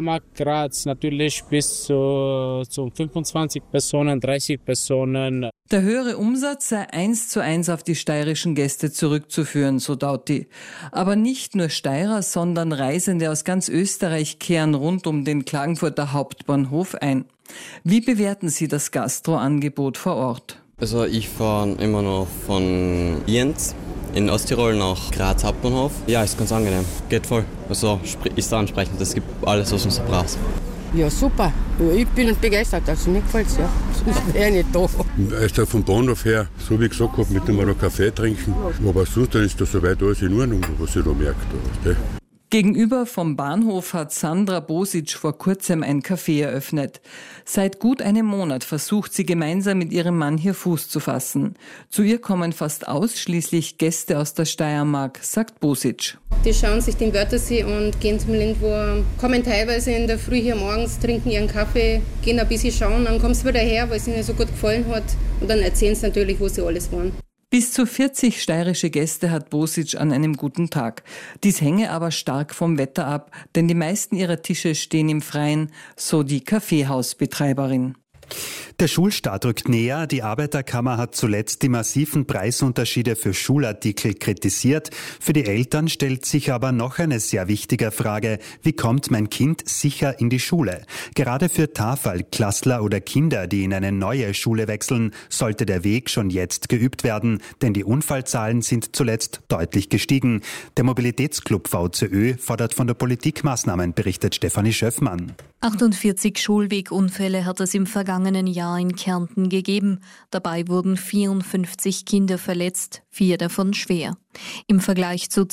Steiermark, Graz natürlich bis zu 25 Personen, 30 Personen. Der höhere Umsatz sei 1:1 auf die steirischen Gäste zurückzuführen, so Dauti. Aber nicht nur Steirer, sondern Reisende aus ganz Österreich kehren rund um den Klagenfurter Hauptbahnhof ein. Wie bewerten Sie das Gastroangebot vor Ort? Also ich fahre immer noch von Jens in Osttirol nach Graz Hauptbahnhof. Ja, ist ganz angenehm. Geht voll. Also ist ansprechend. Es gibt alles, was man so braucht. Ja, super. Ich bin begeistert. Also mir gefällt es, ja. Das wäre nicht da. Also vom Bahnhof her, so wie gesagt habe, mit dem wir noch Kaffee trinken. Aber sonst ist das soweit alles in Ordnung, was ich da merke. Gegenüber vom Bahnhof hat Sandra Bosic vor kurzem ein Café eröffnet. Seit gut einem Monat versucht sie gemeinsam mit ihrem Mann hier Fuß zu fassen. Zu ihr kommen fast ausschließlich Gäste aus der Steiermark, sagt Bosic. Die schauen sich den Wörthersee und gehen zum Lindwurm, kommen teilweise in der Früh hier morgens, trinken ihren Kaffee, gehen ein bisschen schauen, dann kommen sie wieder her, weil es ihnen so gut gefallen hat und dann erzählen sie natürlich, wo sie alles waren. Bis zu 40 steirische Gäste hat Bosic an einem guten Tag. Dies hänge aber stark vom Wetter ab, denn die meisten ihrer Tische stehen im Freien, so die Kaffeehausbetreiberin. Der Schulstart rückt näher. Die Arbeiterkammer hat zuletzt die massiven Preisunterschiede für Schulartikel kritisiert. Für die Eltern stellt sich aber noch eine sehr wichtige Frage. Wie kommt mein Kind sicher in die Schule? Gerade für Tafelklassler oder Kinder, die in eine neue Schule wechseln, sollte der Weg schon jetzt geübt werden, denn die Unfallzahlen sind zuletzt deutlich gestiegen. Der Mobilitätsclub VCÖ fordert von der Politik Maßnahmen, berichtet Stefanie Schöffmann. 48 Schulwegunfälle hat es im vergangenen Jahr in Kärnten gegeben. Dabei wurden 54 Kinder verletzt, 4 davon schwer. Im Vergleich zu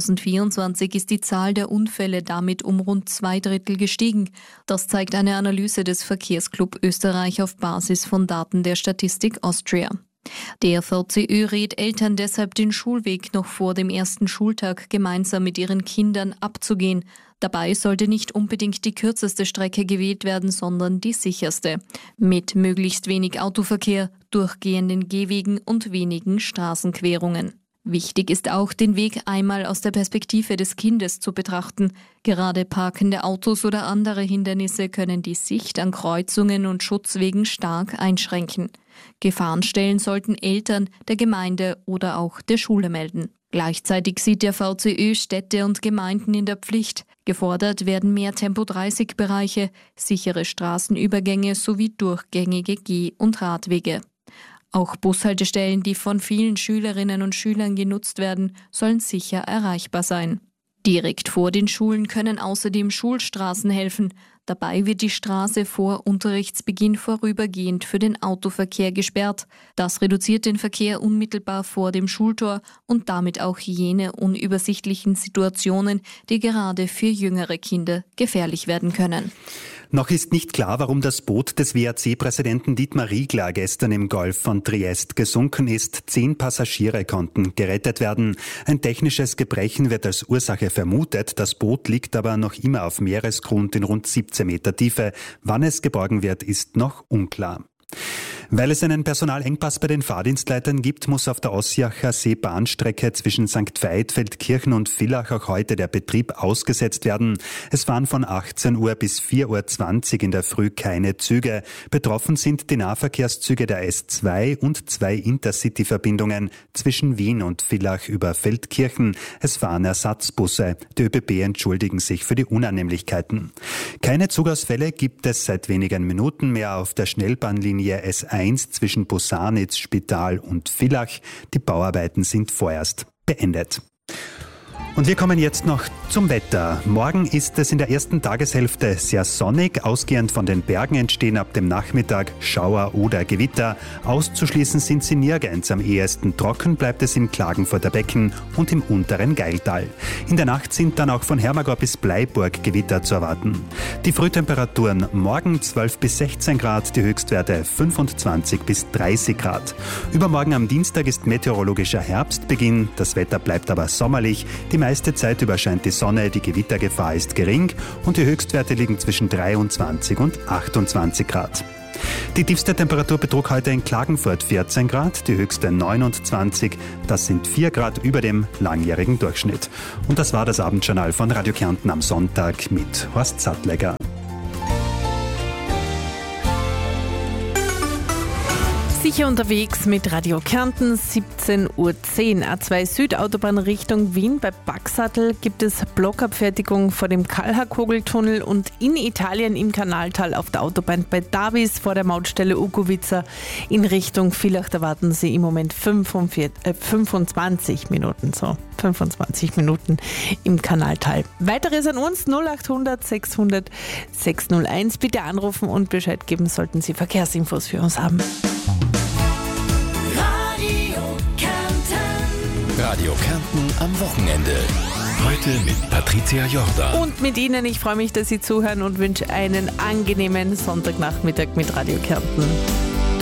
2024 ist die Zahl der Unfälle damit um rund 2/3 gestiegen. Das zeigt eine Analyse des Verkehrsclub Österreich auf Basis von Daten der Statistik Austria. Der VCÖ rät Eltern deshalb, den Schulweg noch vor dem ersten Schultag gemeinsam mit ihren Kindern abzugehen. Dabei sollte nicht unbedingt die kürzeste Strecke gewählt werden, sondern die sicherste. Mit möglichst wenig Autoverkehr, durchgehenden Gehwegen und wenigen Straßenquerungen. Wichtig ist auch, den Weg einmal aus der Perspektive des Kindes zu betrachten. Gerade parkende Autos oder andere Hindernisse können die Sicht an Kreuzungen und Schutzwegen stark einschränken. Gefahrenstellen sollten Eltern, der Gemeinde oder auch der Schule melden. Gleichzeitig sieht der VCÖ Städte und Gemeinden in der Pflicht. Gefordert werden mehr Tempo-30-Bereiche, sichere Straßenübergänge sowie durchgängige Geh- und Radwege. Auch Bushaltestellen, die von vielen Schülerinnen und Schülern genutzt werden, sollen sicher erreichbar sein. Direkt vor den Schulen können außerdem Schulstraßen helfen. Dabei wird die Straße vor Unterrichtsbeginn vorübergehend für den Autoverkehr gesperrt. Das reduziert den Verkehr unmittelbar vor dem Schultor und damit auch jene unübersichtlichen Situationen, die gerade für jüngere Kinder gefährlich werden können. Noch ist nicht klar, warum das Boot des WAC-Präsidenten Dietmar Riegler gestern im Golf von Triest gesunken ist. 10 Passagiere konnten gerettet werden. Ein technisches Gebrechen wird als Ursache vermutet. Das Boot liegt aber noch immer auf Meeresgrund in rund 17 Meter Tiefe. Wann es geborgen wird, ist noch unklar. Weil es einen Personalengpass bei den Fahrdienstleitern gibt, muss auf der Ossiacher See-Bahnstrecke zwischen St. Veit, Feldkirchen und Villach auch heute der Betrieb ausgesetzt werden. Es fahren von 18 Uhr bis 4:20 Uhr in der Früh keine Züge. Betroffen sind die Nahverkehrszüge der S2 und 2 Intercity-Verbindungen zwischen Wien und Villach über Feldkirchen. Es fahren Ersatzbusse. Die ÖBB entschuldigen sich für die Unannehmlichkeiten. Keine Zugausfälle gibt es seit wenigen Minuten mehr auf der Schnellbahnlinie S1 zwischen Bosanitz, Spital und Villach. Die Bauarbeiten sind vorerst beendet. Und wir kommen jetzt noch zum Wetter. Morgen ist es in der ersten Tageshälfte sehr sonnig. Ausgehend von den Bergen entstehen ab dem Nachmittag Schauer oder Gewitter. Auszuschließen sind sie nirgends. Am ehesten trocken bleibt es im Klagenfurter Becken und im unteren Geiltal. In der Nacht sind dann auch von Hermagor bis Bleiburg Gewitter zu erwarten. Die Frühtemperaturen morgen 12 bis 16 Grad, die Höchstwerte 25 bis 30 Grad. Übermorgen am Dienstag ist meteorologischer Herbstbeginn. Das Wetter bleibt aber sommerlich. Die meiste Zeit über scheint die Sonne, die Gewittergefahr ist gering und die Höchstwerte liegen zwischen 23 und 28 Grad. Die tiefste Temperatur betrug heute in Klagenfurt 14 Grad, die höchste 29. Das sind 4 Grad über dem langjährigen Durchschnitt. Und das war das Abendjournal von Radio Kärnten am Sonntag mit Horst Sattlegger. Sicher unterwegs mit Radio Kärnten, 17:10 Uhr. A2 Südautobahn Richtung Wien. Bei Baxattel gibt es Blockabfertigung vor dem Kalhakogeltunnel und in Italien im Kanaltal auf der Autobahn bei Davis vor der Mautstelle Ugovica in Richtung Villach. Da warten Sie im Moment 25 Minuten. 25 Minuten im Kanaltal. Weiteres an uns 0800 600 601. Bitte anrufen und Bescheid geben, sollten Sie Verkehrsinfos für uns haben. Radio Kärnten am Wochenende. Heute mit Patricia Jordan. Und mit Ihnen, ich freue mich, dass Sie zuhören und wünsche einen angenehmen Sonntagnachmittag mit Radio Kärnten.